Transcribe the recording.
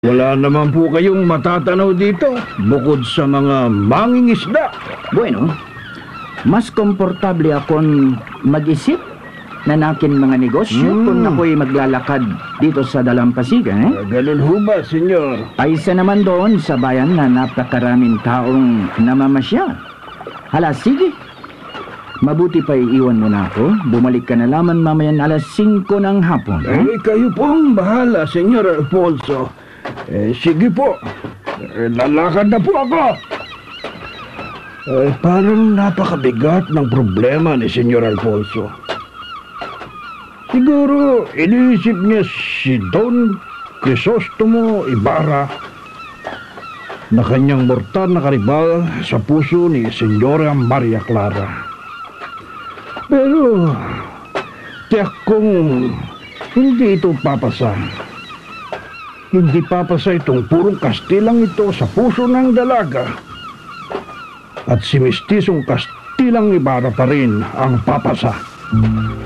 Wala naman po kayong matatanaw dito bukod sa mga mangingisda. Bueno, mas komportable akong mag-isip na nakin mga negosyo kung ako'y maglalakad dito sa Dalampasigan, Ganun ho ba, senyor? Aysa naman doon sa bayan na napakaraming taong namamasyal. Hala, sige. Mabuti pa iiwan mo na ako. Bumalik ka na lamang mamayan alas 5 ng hapon. Kayo po ang bahala, senyor Alfonso. Sige po. Lalakad na po ako. Parang napakabigat ng problema ni senyor Alfonso. Siguro iniisip niya si Don Crisostomo Ibarra na kanyang mortal na karibal sa puso ni Senyora Maria Clara. Pero tiyak kong hindi ito papasa. Hindi papasa itong purong Kastilang ito sa puso ng dalaga. At si Mestisong Kastilang Ibarra pa rin ang papasa.